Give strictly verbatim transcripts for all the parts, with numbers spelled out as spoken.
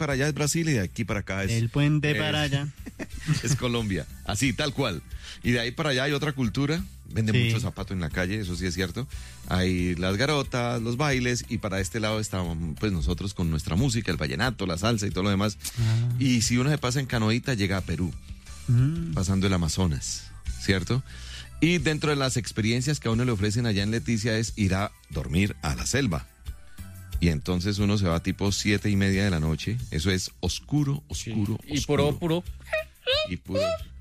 para allá es Brasil y de aquí para acá es... El puente eh, para allá. Es Colombia, así, tal cual. Y de ahí para allá hay otra cultura, venden Sí. mucho zapato en la calle, eso sí es cierto. Hay las garotas, los bailes, y para este lado estamos pues nosotros con nuestra música, el vallenato, la salsa y todo lo demás. Ah. Y si uno se pasa en canoita, llega a Perú, Mm. pasando el Amazonas, ¿cierto? Y dentro de las experiencias que a uno le ofrecen allá en Leticia es ir a dormir a la selva. Y entonces uno se va tipo siete y media de la noche. Eso es oscuro, oscuro, Y oscuro. puro, puro. Y puro.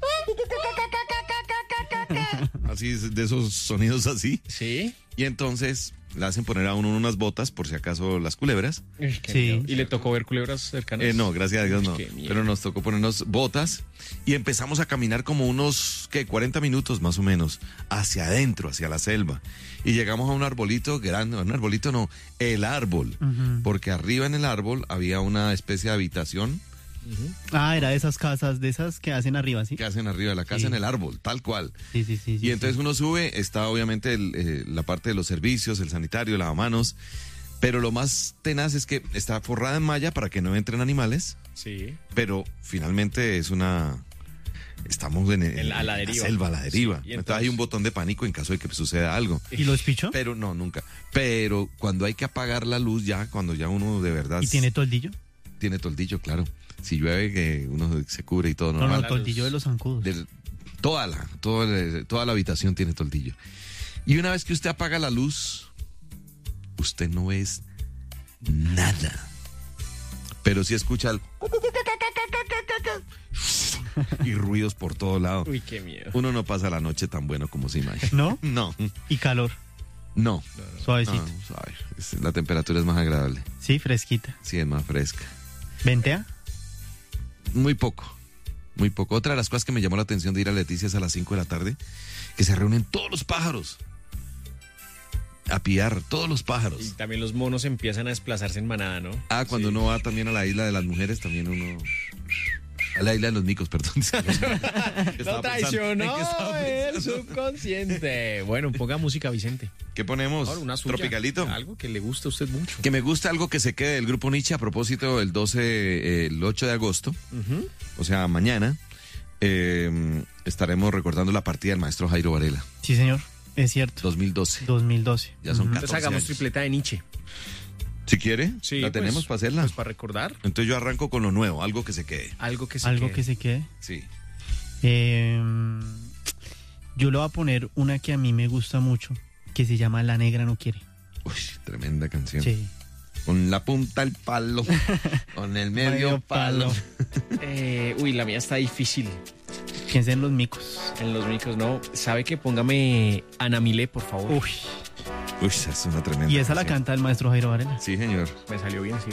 Así, es, de esos sonidos así. Sí. Y entonces le hacen poner a uno unas botas por si acaso las culebras. Uy, qué Sí. miedo. ¿Y le tocó ver culebras cercanas? Eh, no, gracias a Dios no. Qué miedo. Pero nos tocó ponernos botas y empezamos a caminar como unos, ¿qué? cuarenta minutos más o menos, hacia adentro, hacia la selva. Y llegamos a un arbolito grande, un arbolito no, el árbol. Ujú. Porque arriba en el árbol había una especie de habitación Ah, era de esas casas, de esas que hacen arriba, ¿sí? que hacen arriba de la casa Sí. en el árbol, tal cual. Sí, sí, sí. sí, Y entonces sí. uno sube, está obviamente el, eh, la parte de los servicios, el sanitario, el lavamanos, pero lo más tenaz es que está forrada en malla para que no entren animales, Sí. pero finalmente es una... Estamos en, en- En- a la en deriva. selva, a la deriva. Sí, y entonces, entonces- hay un botón de pánico en caso de que suceda algo. ¿Y lo despichó? Pero no, nunca. Pero cuando hay que apagar la luz ya, cuando ya uno de verdad... ¿Y tiene toldillo? Tiene toldillo, claro. Si llueve, que uno se cubre y todo No, normal. no, toldillo de los zancudos. De- toda la, toda, la- toda la habitación tiene toldillo. Y una vez que usted apaga la luz, usted no ve nada. Pero sí escucha el... y ruidos por todo lado. Uy, qué miedo. Uno no pasa la noche tan bueno como se imagina. ¿No? No, Y calor, no. suavecito. No, suave. Es- La temperatura es más agradable. Sí, fresquita. Sí, es más fresca. ¿Ventea? Muy poco, muy poco. Otra de las cosas que me llamó la atención de ir a Leticia es a las cinco de la tarde, que se reúnen todos los pájaros a piar, todos los Y pájaros. también los monos empiezan a desplazarse en manada, ¿no? Ah, cuando Sí. uno va también a la isla de las mujeres, también uno... A la isla de los micos, perdón. Lo traicionó ¿En qué estaba el pensando? subconsciente. Bueno, ponga música, Vicente. ¿Qué ponemos? Ahora, una suya. Tropicalito. Algo que le gusta a usted mucho. Que me gusta algo que se quede del grupo Nietzsche a propósito el doce, eh, el ocho de agosto, Ujú. o sea, mañana, eh, estaremos recordando la partida del maestro Jairo Varela, Sí, señor. Es cierto. dos mil doce. dos mil doce. Ya son Ujú. catorce Entonces hagamos años. tripleta de Nietzsche. Si quiere, Sí, la pues, tenemos para hacerla. Pues para recordar Entonces yo arranco con lo nuevo, algo que se quede. algo que se Algo quede. que se quede. Sí. Eh, yo le voy a poner una que a mí me gusta mucho, que se llama La Negra No Quiere. Uy, tremenda canción. Sí. Con la punta al palo, con el medio, Medio palo. palo. Eh, uy, la mía está difícil. Piensa en los micos. En los micros, no. ¿Sabe que póngame Ana Milé, por favor? Uy. Uy, esa es una tremenda Y esa la canción. canta el maestro Jairo Varela. Sí, señor. Me salió bien, sí.